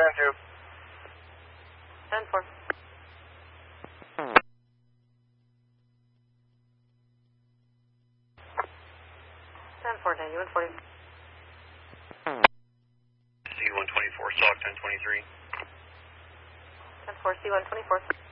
10-2. 10-4. 10-4, Daniel, 140. C-124, SOC 1023. 10-4, C-124.